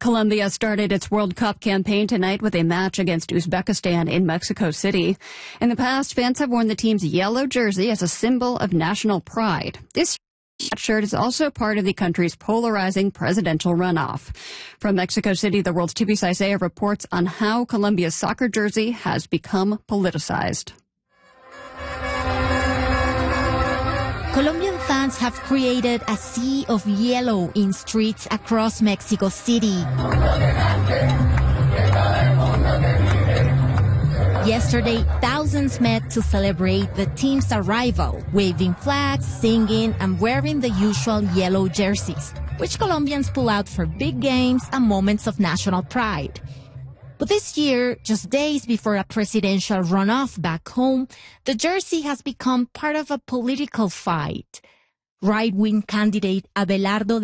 Colombia started its World Cup campaign tonight with a match against Uzbekistan in Mexico City. In the past, fans have worn the team's yellow jersey as a symbol of national pride. This shirt is also part of the country's polarizing presidential runoff. From Mexico City, the World's TV's Isaiah reports on how Colombia's soccer jersey has become politicized. Colombian fans have created a sea of yellow in streets across Mexico City. Yesterday, thousands met to celebrate the team's arrival, waving flags, singing, and wearing the usual yellow jerseys, which Colombians pull out for big games and moments of national pride. But this year, just days before a presidential runoff back home, the jersey has become part of a political fight. Right-wing candidate Abelardo